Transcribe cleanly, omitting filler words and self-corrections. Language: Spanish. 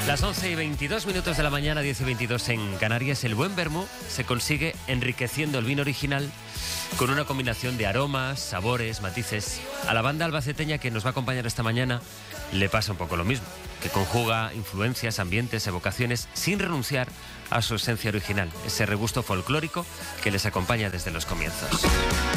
Las 11:22 de la mañana, 10:22 en Canarias. El buen vermú se consigue enriqueciendo el vino original con una combinación de aromas, sabores, matices. A la banda albaceteña que nos va a acompañar esta mañana le pasa un poco lo mismo, que conjuga influencias, ambientes, evocaciones, sin renunciar a su esencia original, ese regusto folclórico que les acompaña desde los comienzos.